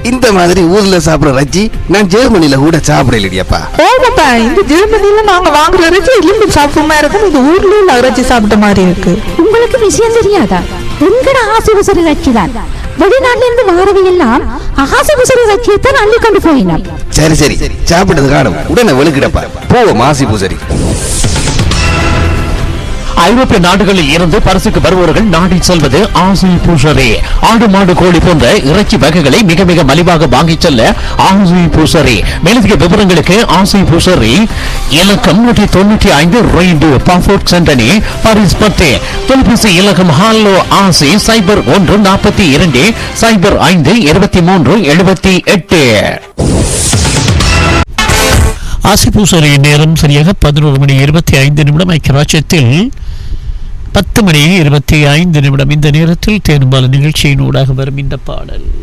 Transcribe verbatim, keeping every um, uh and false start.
இந்த மாதிரி ஊர்ல சாப்பிடுற இறைச்சி நான் ஜெர்மனில கூட சாப்பிடலையப்பா. ஓமாப்பா, இந்த ஜெர்மனில நாங்க வாங்குற இறைச்சி எலும்பு சாப்பிடுமா இருக்கும், இது ஊர்ல உள்ள இறைச்சி சாப்பிட்ட மாதிரி இருக்கு. உங்களுக்கு விஷயம் தெரியாதா? எங்கட ஆசை உசரி இறைச்சி தான் வெளிநாட்டுல இருந்து வாரவை எல்லாம் ஆசை உசரி இறைச்சியத்தான் அள்ளி கொண்டு போயினான். சரி சரி, சாப்பிட்டது காணும் உடனே வெளுக்கிடப்பா. போவோம் ஆசி பூசரி. ஐரோப்பிய நாடுகளில் இருந்து பரிசுக்கு வருபவர்கள் நாடி செல்வது ஆசி பூசரி. ஆடு மாடு கோழி போன்ற இறைச்சி வகைகளை மிக மிக மலிவாக வாங்கிச் செல்ல ஆசி பூசரி. மேலதிக விவரங்களுக்கு ஆசி பூசரி இலக்கம் நூற்றி தொண்ணூற்றி ஐந்து ரெய்டு பாஃபோர்ட் சென்டனி பாரிஸ் பத்து. தொலைபேசி இலக்கம் ஹாலோ ஆசி சைபர் ஒன்று நாற்பத்தி இரண்டு சைபர் ஐந்து இருபத்தி மூன்று எழுபத்தி எட்டு. ஆசிபூசரி நேரம் சரியாக பதினோரு மணி இருபத்தி ஐந்து நிமிடம். ஐக்கியராட்சியத்தில் பத்து மணி இருபத்தி ஐந்து நிமிடம். இந்த நேரத்தில் தேர்பால நிகழ்ச்சியின் ஊடாக வரும் இந்த பாடல்.